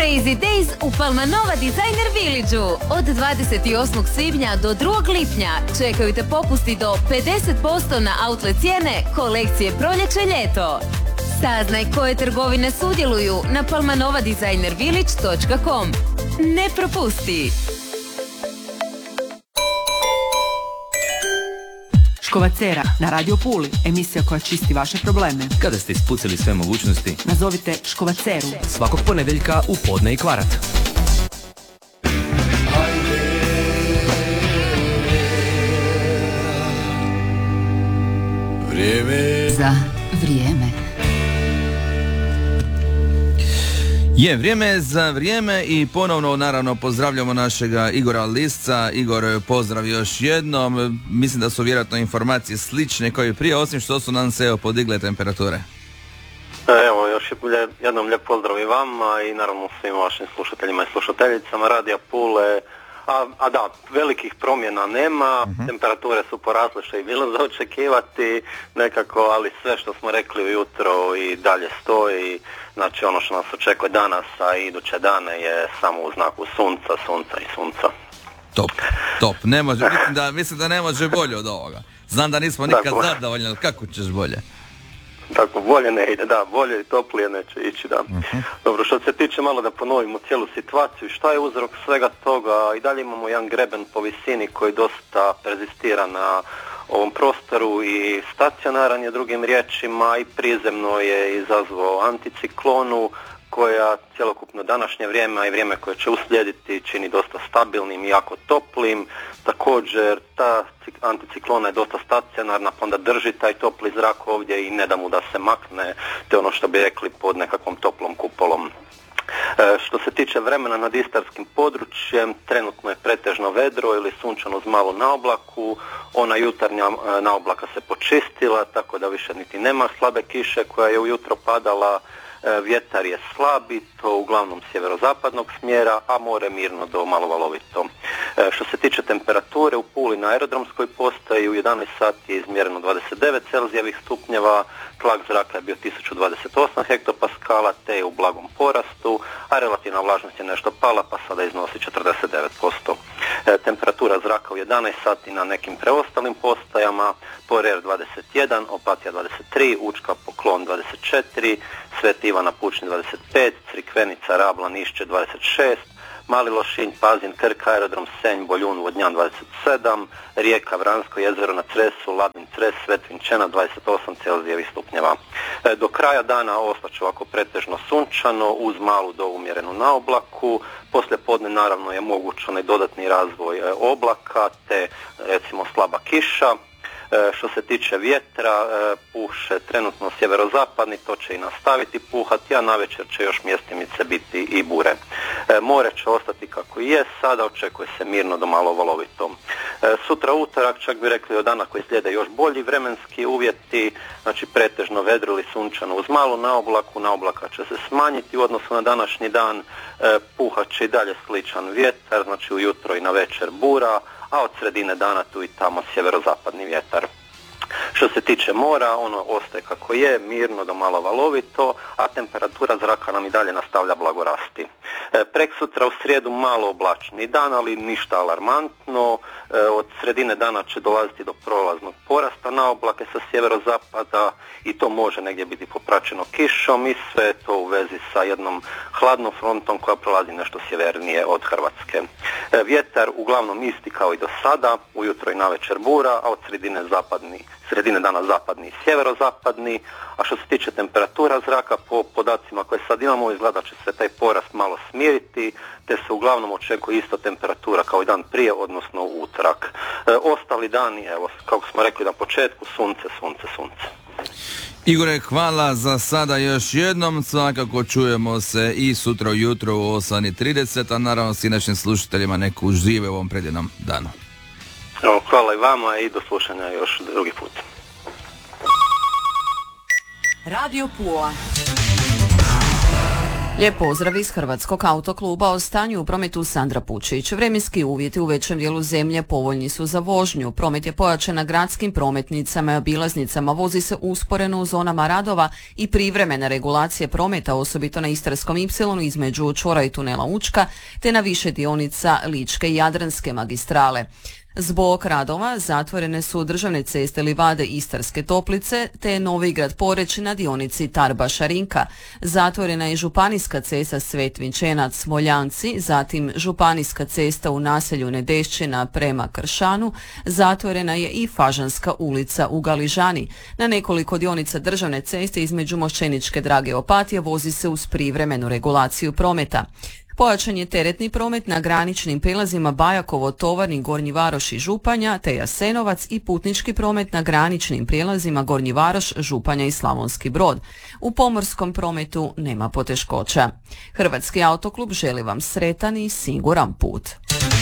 Crazy Days u Palmanova Designer Village-u. Od 28. svibnja do 2. lipnja čekaju te popusti do 50% na outlet cijene kolekcije proljeće-ljeto. Saznaj koje trgovine sudjeluju na palmanovadesignervillage.com. Ne propusti! Škovacera na Radio Puli, emisija koja čisti vaše probleme. Kada ste ispucali sve mogućnosti, nazovite Škovaceru. Svakog ponedjeljka u podne i kvarat. Vrijeme za vrijeme. Je, vrijeme za vrijeme i ponovno naravno pozdravljamo našega Igora Lisca. Igor, pozdrav još jednom. Mislim da su vjerojatno informacije slične kao i prije, osim što su nam se podigle temperature. Evo, još jednom lijep pozdrav i vama i naravno svim vašim slušateljima i slušateljicama Radija Pule. A da, velikih promjena nema, temperature su porasle što je bilo za očekivati nekako, ali sve što smo rekli ujutro i dalje stoji. Znači ono što nas očekuje danas, a iduće dane je samo u znaku sunca i sunca. Top. Ne može, mislim da ne može bolje od ovoga. Znam da nismo nikad zadovoljni, ali kako ćeš bolje? Tako, bolje ne ide, da, bolje i toplije neće ići, da. Dobro, što se tiče, malo da ponovimo cijelu situaciju, šta je uzrok svega toga, i dalje imamo jedan greben po visini koji dosta prezistira na ovom prostoru i stacionaran je, drugim riječima, i prizemno je izazvao anticiklonu koja cjelokupno današnje vrijeme, a i vrijeme koje će uslijediti, čini dosta stabilnim i jako toplim. Također ta anticiklona je dosta stacionarna, pa onda drži taj topli zrak ovdje i ne da mu da se makne, te ono što bi rekli pod nekakvom toplom kupolom. Što se tiče vremena nad istarskim područjem, trenutno je pretežno vedro ili sunčano uz malo naoblaku. Ona jutarnja naoblaka se počistila, tako da više niti nema slabe kiše koja je ujutro padala. Vjetar je slab i to uglavnom sjeverozapadnog smjera, a more mirno do malo valovito. Što se tiče temperature, u Puli na aerodromskoj postaji u 11 sati je izmjereno 29 Celzijevih stupnjeva, tlak zraka je bio 1028 hektopaskala, te je u blagom porastu, a relativna vlažnost je nešto pala, pa sada iznosi 49%. Temperatura zraka u 11 sati na nekim preostalim postajama: Porer 21, Opatija 23, Učka, Poklon 24, Sveti Ivana Pučni 25, Crikvenica, Rab, Nišće 26, Mali Lošinj, Pazin, Krk, Aerodrom Senj, Boljun, Vodnjan 27, Rijeka, Vransko jezero na Cresu, Labin, Cres, Svetvinčena 28 Celzijevih stupnjeva. Do kraja dana ostaće ovako pretežno sunčano uz malu do umjerenu naoblaku. Poslije podne naravno je moguć onaj dodatni razvoj oblaka te recimo slaba kiša. Što se tiče vjetra, puše trenutno sjeverozapadni, to će i nastaviti puhati, a navečer će još mjestimice biti i bure. More će ostati kako i je, sada očekuje se mirno do malo valovito. Sutra utorak, čak bi rekli od dana koji slijede, još bolji vremenski uvjeti, znači pretežno vedro ili sunčano uz malu naoblaka će se smanjiti u odnosu na današnji dan, puhat će i dalje sličan vjetar, znači ujutro i na večer bura, a od sredine dana tu i tamo sjeverozapadni vjetar. Što se tiče mora, ono ostaje kako je, mirno do malo valovito, a temperatura zraka nam i dalje nastavlja blago rasti. Preksutra u srijedu malo oblačni dan, ali ništa alarmantno. Od sredine dana će dolaziti do prolaznog porasta na oblake sa sjeverozapada i to može negdje biti popraćeno kišom i sve to u vezi sa jednom hladnom frontom koja prolazi nešto sjevernije od Hrvatske. Vjetar uglavnom isti kao i do sada, ujutro i navečer bura, a od sredine dana zapadni i sjeverozapadni, a što se tiče temperatura zraka, po podacima koje sad imamo, izgleda će se taj porast malo smiriti, te se uglavnom očekuje isto temperatura kao i dan prije, odnosno utorak. Ostali dani, evo, kako smo rekli na početku, sunce. Igore, hvala za sada još jednom, svakako čujemo se i sutra ujutro u 8:30, a naravno s našim slušateljima neku užive u ovom predivnom danu. Hvala i vama i do slušanja još drugi put. Radio Pula. Lijep pozdrav iz Hrvatskog autokluba. O stanju u prometu Sandra Pučić. Vremenski uvjeti u većem dijelu zemlje povoljni su za vožnju. Promet je pojačan na gradskim prometnicama i obilaznicama. Vozi se usporeno u zonama radova i privremene regulacije prometa, osobito na Istarskom ipsilonu između čvora i tunela Učka, te na više dionica Ličke i Jadranske magistrale. Zbog radova zatvorene su državne ceste Livade Istarske Toplice te Novigrad Poreć na dionici Tarba-Šarinka. Zatvorena je županijska cesta Svet Vinčenac Smoljanci, zatim županijska cesta u naselju Nedešćina prema Kršanu, zatvorena je i Fažanska ulica u Galižani. Na nekoliko dionica državne ceste između Mošćeničke Drage i Opatije vozi se uz privremenu regulaciju prometa. Pojačan je teretni promet na graničnim prijelazima Bajakovo, Tovarnik, Gornji Varoš i Županja, te Jasenovac i putnički promet na graničnim prijelazima Gornji Varoš, Županja i Slavonski Brod. U pomorskom prometu nema poteškoća. Hrvatski autoklub želi vam sretan i siguran put.